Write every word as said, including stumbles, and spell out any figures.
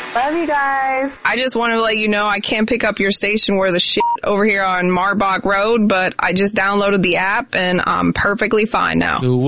Love you guys. I just want to let you know I can't pick up your station where the shit over here on Marbach Road, but I just downloaded the app and I'm perfectly fine now.